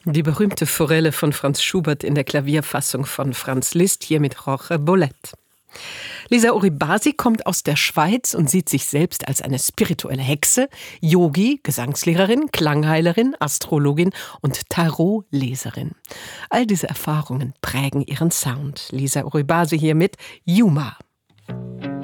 Die berühmte Forelle von Franz Schubert in der Klavierfassung von Franz Liszt, hier mit Jorge Bolet. Lisa Oribasi kommt aus der Schweiz und sieht sich selbst als eine spirituelle Hexe, Yogi, Gesangslehrerin, Klangheilerin, Astrologin und Tarotleserin. All diese Erfahrungen prägen ihren Sound. Lisa Oribasi hier mit Yuma.